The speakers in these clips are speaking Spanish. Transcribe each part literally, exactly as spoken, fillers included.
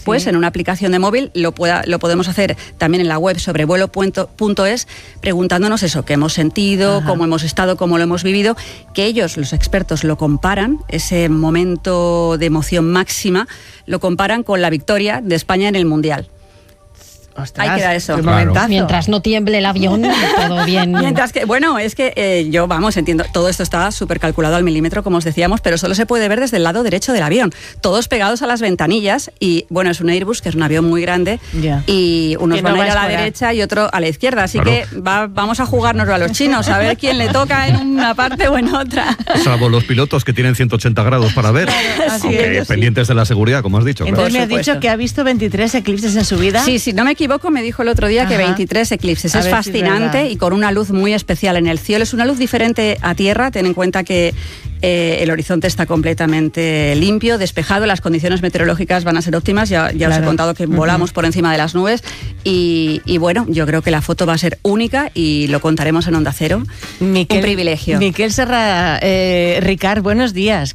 después sí. en una aplicación de móvil, lo, pueda, lo podemos hacer también en la web sobrevuelo punto es, preguntándonos eso, qué hemos sentido, Ajá. cómo hemos estado, cómo lo hemos vivido, que ellos, los expertos, lo comparan, ese momento de emoción máxima, lo comparan con la victoria de España en el Mundial. Ostras, ahí queda eso. Claro. Mientras no tiemble el avión, todo bien. Mientras que, bueno, es que eh, yo, vamos, entiendo, todo esto está súper calculado al milímetro, como os decíamos, pero solo se puede ver desde el lado derecho del avión, todos pegados a las ventanillas, y bueno, es un Airbus, que es un avión muy grande, yeah. y unos que van no a ir a la a derecha y otro a la izquierda, así claro. que va, vamos a jugárnoslo a los chinos, a ver quién le toca en una parte o en otra. Salvo los pilotos que tienen ciento ochenta grados para ver, Claro, aunque es, pendientes sí. de la seguridad, como has dicho. Entonces Claro. me has dicho que ha visto veintitrés eclipses en su vida. Sí, sí, no me equivoco, me dijo el otro día Ajá. que veintitrés eclipses. A es ver fascinante si es y con una luz muy especial en el cielo. Es una luz diferente a tierra. Ten en cuenta que eh, el horizonte está completamente limpio, despejado. Las condiciones meteorológicas van a ser óptimas. Ya, ya claro. os he contado que uh-huh. volamos por encima de las nubes. Y, y bueno, yo creo que la foto va a ser única y lo contaremos en Onda Cero. Miquel, Un privilegio. Miquel Serra, eh, Ricard, buenos días.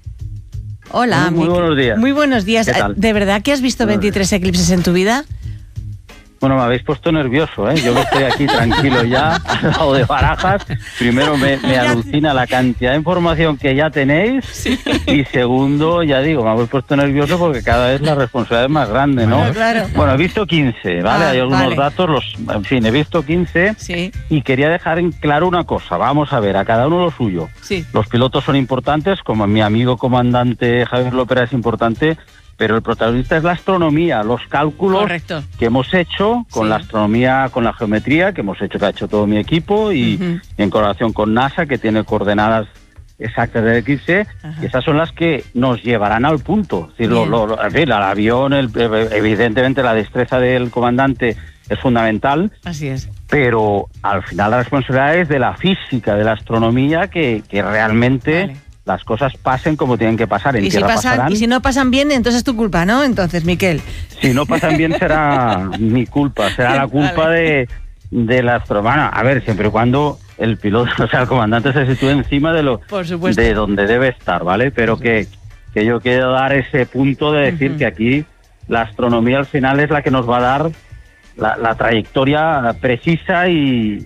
Hola. Muy, muy buenos días. Muy buenos días. ¿Qué tal? ¿De verdad que has visto veintitrés eclipses en tu vida? Bueno, me habéis puesto nervioso, ¿eh? Yo que estoy aquí tranquilo ya, al lado de Barajas. Primero me, me alucina la cantidad de información que ya tenéis. Sí. Y segundo, ya digo, me habéis puesto nervioso porque cada vez la responsabilidad es más grande, ¿no? Bueno, claro. Bueno, he visto quince, ¿vale? Ah, Hay algunos vale. datos, los, en fin, he visto quince. Sí. Y quería dejar en claro una cosa. Vamos a ver, a cada uno lo suyo. Sí. Los pilotos son importantes, como mi amigo comandante Javier López es importante, pero el protagonista es la astronomía, los cálculos Correcto. que hemos hecho con sí. la astronomía, con la geometría, que hemos hecho, que ha hecho todo mi equipo, y, uh-huh. y en colaboración con NASA, que tiene coordenadas exactas del eclipse, y esas son las que nos llevarán al punto. Es decir, lo, lo, en fin, el avión, el, evidentemente la destreza del comandante es fundamental. Así es. Pero al final la responsabilidad es de la física, de la astronomía, que, que realmente... Vale. Las cosas pasen como tienen que pasar. En y, tierra si pasan, pasarán. y si no pasan bien, entonces es tu culpa, ¿no? Entonces, Miquel. Si no pasan bien será mi culpa, será la culpa vale. de, de la astronomía. A ver, siempre y cuando el piloto, o sea, el comandante se sitúe encima de lo Por supuesto. de donde debe estar, ¿vale? Pero que, que yo quiero dar ese punto de decir uh-huh. que aquí la astronomía al final es la que nos va a dar la, la trayectoria precisa y...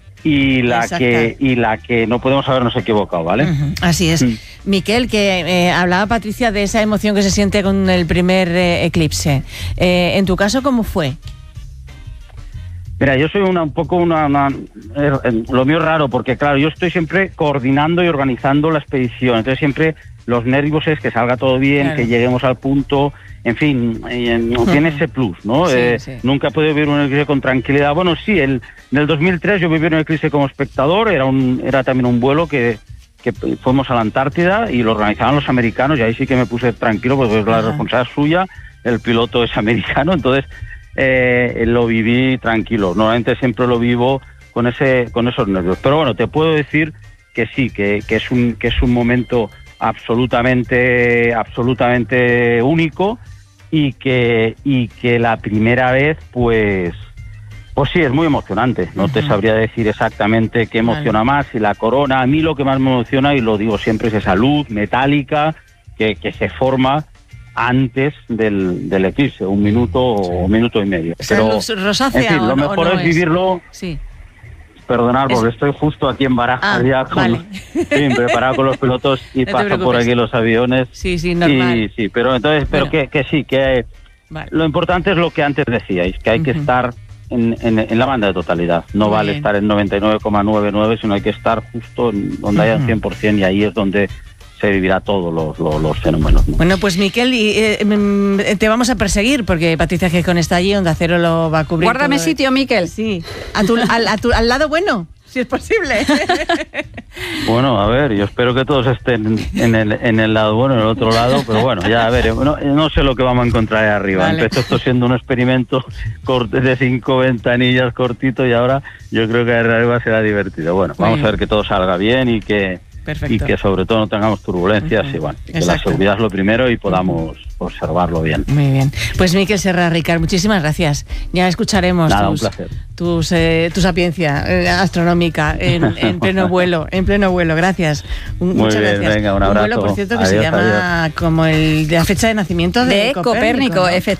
y la Exacto. que y la que no podemos habernos equivocado, ¿vale? Uh-huh. Así es. Mm. Miquel, que eh, hablaba Patricia de esa emoción que se siente con el primer eh, eclipse. Eh, en tu caso, ¿cómo fue? Mira, yo soy una, un poco una, una... Eh, lo mío es raro, porque claro, yo estoy siempre coordinando y organizando la expedición, entonces siempre los nervios es que salga todo bien, claro. que lleguemos al punto... En fin, eh, no tiene ese plus, ¿no? Sí, eh, sí. Nunca he podido vivir un eclipse con tranquilidad. Bueno, sí, el, en el dos mil tres yo viví un eclipse como espectador, era un era también un vuelo que, que fuimos a la Antártida y lo organizaban los americanos, y ahí sí que me puse tranquilo, porque Ajá. la responsabilidad es suya, el piloto es americano, entonces eh, lo viví tranquilo. Normalmente siempre lo vivo con ese con esos nervios. Pero bueno, te puedo decir que sí, que, que, es, un, que es un momento absolutamente, absolutamente único. Y que y que la primera vez, pues pues sí, es muy emocionante. No uh-huh. te sabría decir exactamente qué emociona vale. más, si la corona. A mí lo que más me emociona, y lo digo siempre, es esa luz metálica que, que se forma antes del, del eclipse, un minuto o un minuto y medio. O sea, Pero, luz rosácea, en fin, lo mejor no es vivirlo... Sí. Perdonad, porque es... estoy justo aquí en Barajas, ah, ya con, vale. sí, preparado con los pilotos y no paso por aquí los aviones. Sí, sí, normal. Y, sí, pero entonces, pero bueno. que, que sí, que vale. lo importante es lo que antes decíais, que hay uh-huh. que estar en, en, en la banda de totalidad. No Muy vale bien. estar en noventa y nueve coma noventa y nueve, sino hay que estar justo en donde uh-huh. haya el cien por ciento, y ahí es donde se vivirá todos los, los, los fenómenos, ¿no? Bueno, pues Miquel, eh, te vamos a perseguir, porque Patricia Gijón está allí, Onda Cero lo va a cubrir. Guárdame todo. sitio, Miquel. Sí, a tu, al, a tu, al lado bueno, si es posible. Bueno, a ver, yo espero que todos estén en el, en el lado bueno, en el otro lado, pero bueno, ya a ver, no, no sé lo que vamos a encontrar ahí arriba. Vale. Empezó esto siendo un experimento de cinco ventanillas cortito, y ahora yo creo que arriba será divertido. Bueno, vamos a ver que todo salga bien y que... Perfecto. Y que sobre todo no tengamos turbulencias uh-huh. y bueno, y que la seguridad es lo primero y podamos uh-huh. observarlo bien. Muy bien. Pues Miquel Serra, Ricard, muchísimas gracias. Ya escucharemos Nada, tus, un placer. tus, eh, tu sapiencia eh, astronómica en, en pleno vuelo, en pleno vuelo. Gracias. Muy Muchas bien, gracias. Venga, un abrazo. Un vuelo, por cierto, que adiós, se llama adiós. como el de la fecha de nacimiento de, de Copérnico, Copérnico, ¿no?